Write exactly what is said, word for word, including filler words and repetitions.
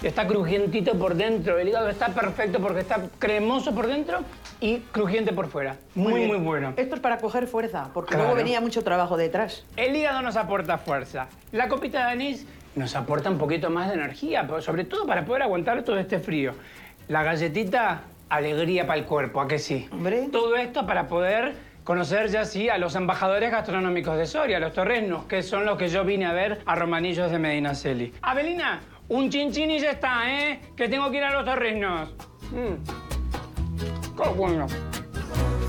Está crujientito por dentro. El hígado está perfecto porque está cremoso por dentro y crujiente por fuera. Muy, muy, muy bueno. Esto es para coger fuerza, porque Claro. luego venía mucho trabajo detrás. El hígado nos aporta fuerza. La copita de anís nos aporta un poquito más de energía, sobre todo para poder aguantar todo este frío. La galletita, alegría para el cuerpo, ¿a que sí? Hombre. Todo esto para poder conocer ya sí a los embajadores gastronómicos de Soria, los torresnos, que son los que yo vine a ver a Romanillos de Medinaceli. Abelina, un chinchín y ya está, ¿eh? Que tengo que ir a los torresnos. Mm. ¡Qué bueno!